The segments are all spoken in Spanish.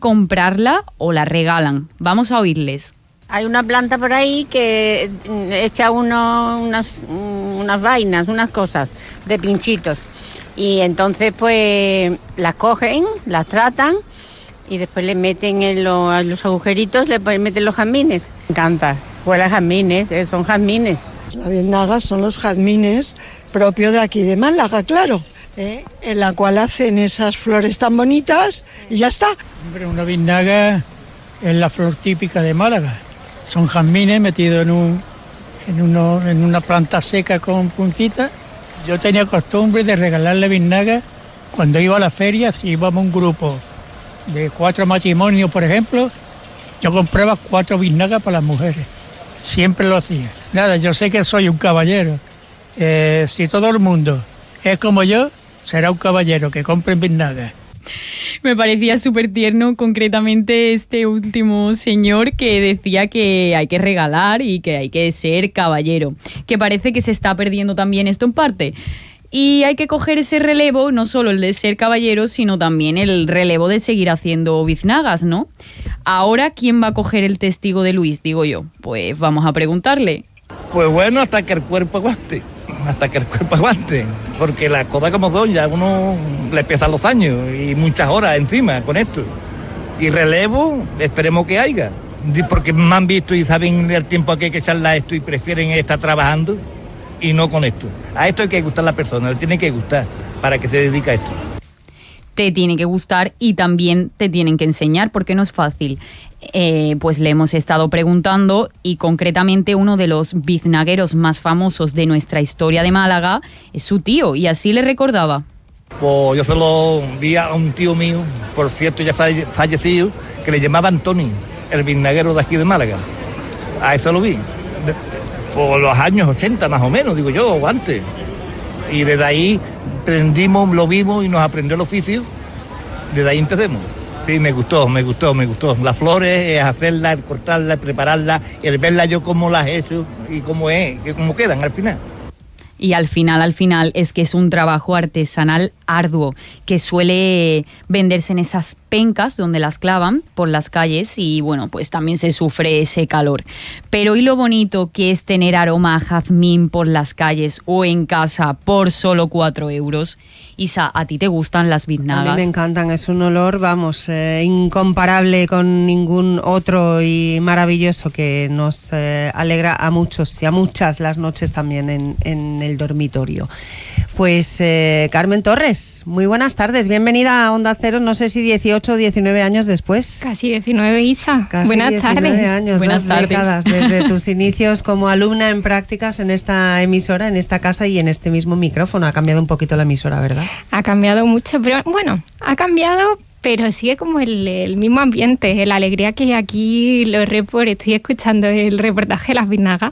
comprarla o la regalan. Vamos a oírles. Hay una planta por ahí que echa unas vainas, unas cosas de pinchitos. Y entonces pues las cogen, las tratan y después le meten en los agujeritos, le meten los jazmines. Me encanta, huele a jazmines, son jazmines. Las biznagas son los jazmines propios de aquí de Málaga, claro, en la cual hacen esas flores tan bonitas y ya está. Hombre, una biznaga es la flor típica de Málaga. Son jazmines metidos en una planta seca con puntitas. Yo tenía costumbre de regalarle biznagas cuando iba a la feria. Si íbamos a un grupo de 4 matrimonios, por ejemplo, yo compraba 4 biznagas para las mujeres. Siempre lo hacía. Nada, yo sé que soy un caballero. Si todo el mundo es como yo, será un caballero que compre biznagas. Me parecía súper tierno, concretamente este último señor que decía que hay que regalar y que hay que ser caballero, que parece que se está perdiendo también esto en parte. Y hay que coger ese relevo, no solo el de ser caballero, sino también el relevo de seguir haciendo biznagas, ¿no? Ahora, ¿quién va a coger el testigo de Luis, digo yo? Pues vamos a preguntarle. Pues bueno, hasta que el cuerpo aguante. Porque la coda como don, ya uno le empiezan los años y muchas horas encima con esto. Y relevo, esperemos que haya. Porque me han visto y saben el tiempo que hay que echarle a esto y prefieren estar trabajando y no con esto. A esto hay que gustar a la persona, le tiene que gustar para que se dedique a esto. Te tiene que gustar y también te tienen que enseñar, porque no es fácil. Pues le hemos estado preguntando y concretamente uno de los biznagueros más famosos de nuestra historia de Málaga es su tío, y así le recordaba. Pues yo se lo vi a un tío mío, por cierto ya fallecido, que le llamaban Tony, el biznaguero de aquí de Málaga. A eso lo vi, por los años 80 más o menos, digo yo, o antes. Y desde ahí lo vimos y nos aprendió el oficio, desde ahí empecemos. Sí, me gustó. Las flores, hacerlas, cortarlas, prepararlas, el verlas yo cómo las he hecho y cómo quedan al final. Y al final es que es un trabajo artesanal arduo que suele venderse en esas pencas donde las clavan por las calles y bueno, pues también se sufre ese calor. Pero y lo bonito que es tener aroma a jazmín por las calles o en casa por solo 4 euros. Isa, ¿a ti te gustan las biznagas? A mí me encantan, es un olor, vamos, incomparable con ningún otro y maravilloso que nos alegra a muchos y a muchas las noches también en el dormitorio. Pues Carmen Torres, muy buenas tardes, bienvenida a Onda Cero, no sé si 18 o 19 años después. Casi 19, Isa. Casi buenas 19 tardes. años, buenas tardes. Décadas desde tus inicios como alumna en prácticas en esta emisora, en esta casa y en este mismo micrófono. Ha cambiado un poquito la emisora, ¿verdad? Ha cambiado mucho, pero bueno, ha cambiado, pero sigue como el mismo ambiente, la alegría que hay aquí, los reports, estoy escuchando el reportaje de las biznagas.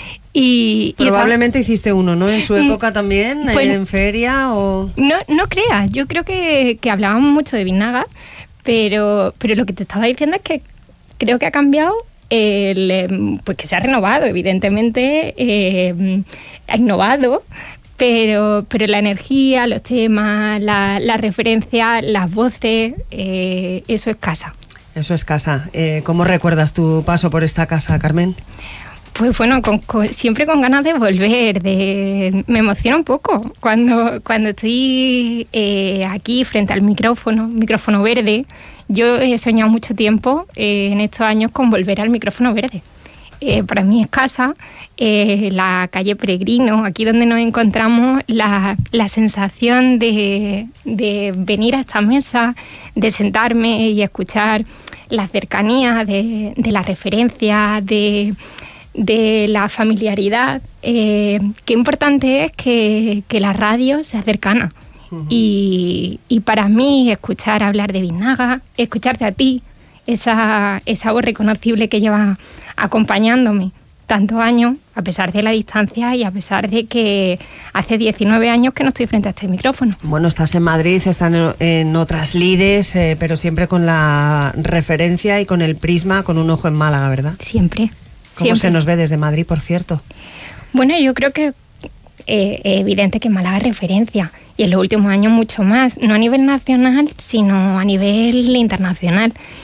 Y probablemente hiciste uno, ¿no? En su época también, pues, en feria o... No creas, yo creo que hablábamos mucho de biznagas, pero lo que te estaba diciendo es que creo que ha cambiado, pues que se ha renovado, evidentemente, ha innovado, pero la energía, los temas, la referencia, las voces, eso es casa. Eso es casa. ¿Cómo recuerdas tu paso por esta casa, Carmen? Pues bueno, siempre con ganas de volver, me emociona un poco cuando estoy aquí frente al micrófono verde. Yo he soñado mucho tiempo en estos años con volver al micrófono verde. Para mí es casa, la calle Peregrino, aquí donde nos encontramos, la sensación de venir a esta mesa, de sentarme y escuchar la cercanía de la referencia, de la familiaridad. Qué importante es que la radio sea cercana. Uh-huh. Y para mí escuchar hablar de biznaga, escucharte a ti, esa voz reconocible que lleva acompañándome tantos años, a pesar de la distancia y a pesar de que hace 19 años que no estoy frente a este micrófono. Bueno, estás en Madrid, estás en otras lides, pero siempre con la referencia y con el prisma, con un ojo en Málaga, ¿verdad? Siempre. ¿Cómo siempre se nos ve desde Madrid, por cierto? Bueno, yo creo que es evidente que Málaga es referencia, y en los últimos años mucho más, no a nivel nacional, sino a nivel internacional.